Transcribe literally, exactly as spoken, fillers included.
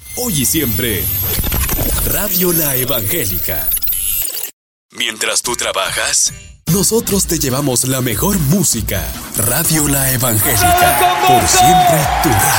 hoy y siempre, Radio La Evangélica. Mientras tú trabajas, nosotros te llevamos la mejor música. Radio La Evangélica, por siempre tu radio.